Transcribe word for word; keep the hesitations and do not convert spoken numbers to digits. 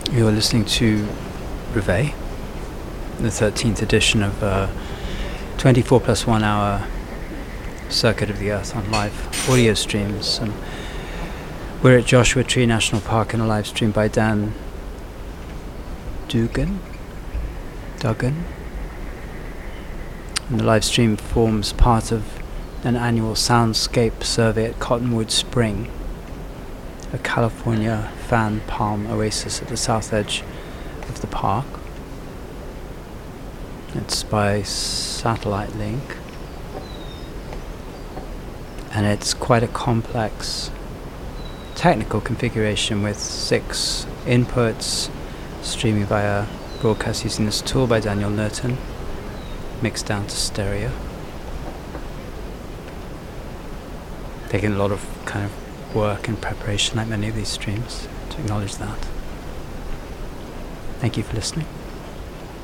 You're listening to Reveille, the thirteenth edition of uh, twenty-four plus one hour Circuit of the Earth on live audio streams. Um, we're at Joshua Tree National Park in a live stream by Dan Dugan. Duggan. And the live stream forms part of an annual soundscape survey at Cottonwood Spring, a California fan palm oasis at the south edge of the park. It's by satellite link, and it's quite a complex technical configuration with six inputs streaming via broadcast using this tool by Daniel Nerton, mixed down to stereo. Taking a lot of kind of work and preparation, like many of these streams, to acknowledge that. Thank you for listening.